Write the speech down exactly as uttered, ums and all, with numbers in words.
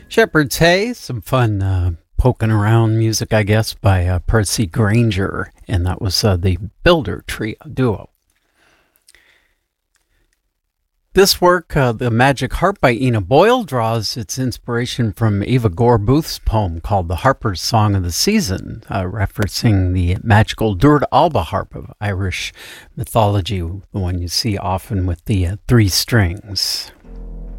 Shepherd's Hay, some fun uh, poking around music, I guess, by uh, Percy Granger, and that was uh, the Builder Trio duo. This work, uh, The Magic Harp by Ina Boyle, draws its inspiration from Eva Gore Booth's poem called The Harper's Song of the Season, uh, referencing the magical Dúirt Alba harp of Irish mythology, the one you see often with the uh, three strings.